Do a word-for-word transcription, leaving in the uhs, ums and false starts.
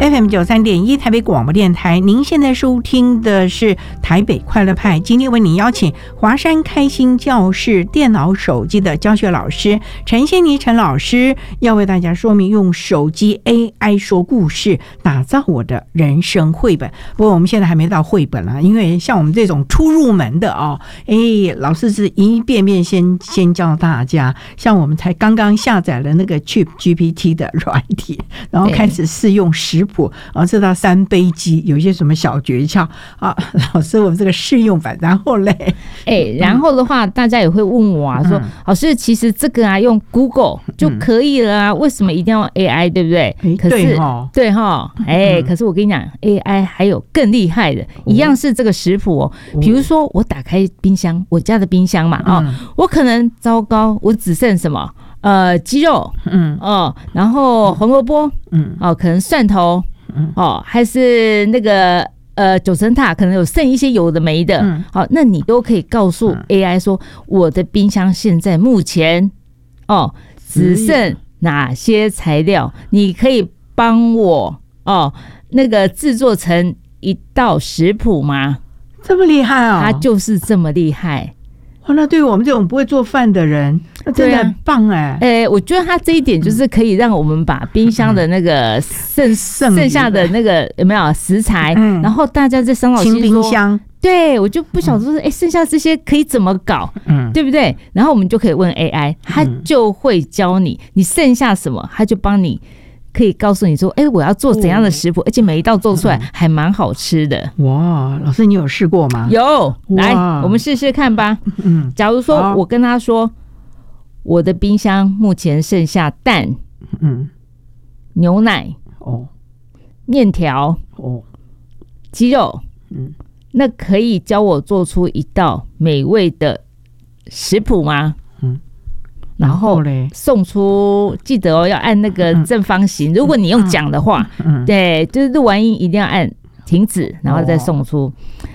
F M 九三点一台北广播电台。您现在收听的是台北快乐派，今天为您邀请华山开心教室电脑手机的教学老师陈仙妮陈老师，要为大家说明用手机 A I 说故事，打造我的人生绘本。不过我们现在还没到绘本啊，因为像我们这种初入门的哦，哎，老师是一遍遍先先教大家，像我们才刚刚下载了那个 Chat G P T 的软体，然后开始试用食谱，然后知道三杯鸡有一些什么小诀窍啊。老师，我们这个试用版，然后嘞， 哎，然后的话，大家也会问我啊，说、嗯、老师，其实这个啊用 Google 就可以了啊，嗯、为什么一定要 A I， 对不对？可是对哈， 对哈，哎、嗯，可是我跟你讲 ，A I 还有更厉害的，一样是这个食谱哦。比如说，我打开冰箱，我家的冰箱嘛，哦，嗯、我可能糟糕，我只剩什么？呃，鸡肉，嗯，哦，然后红萝卜，嗯，哦，可能蒜头，嗯，哦，还是那个呃九层塔，可能有剩一些有的没的，嗯，好，那你都可以告诉 A I 说，我的冰箱现在目前，哦，只剩哪些材料，你可以帮我哦，那个制作成一道食谱吗？ 这么厉害哦， 它就是这么厉害。 哦，那对于我们这种不会做饭的人，那真的很棒哎！ 哎、啊欸，我觉得它这一点就是可以让我们把冰箱的那个剩、嗯、剩下的那个有没有食材，嗯、然后大家在伤脑筋说， 清冰箱， 对我就不晓得说，哎、欸，剩下这些可以怎么搞，嗯，对不对？然后我们就可以问 A I， 它就会教你，你剩下什么，它就帮你。可以告诉你说，哎、欸，我要做怎样的食谱，而且每一道做出来还蛮好吃的。 哇，老师，你有试过吗？ 有，来，我们试试看吧。嗯，假如说我跟他说，我的冰箱目前剩下蛋，嗯，牛奶，哦，面条，哦，鸡肉，嗯，那可以教我做出一道美味的食谱吗？嗯。然后送出，记得哦，要按那个正方形。嗯、如果你用讲的话，嗯嗯、对，就是录完音一定要按停止，然后再送出。哦、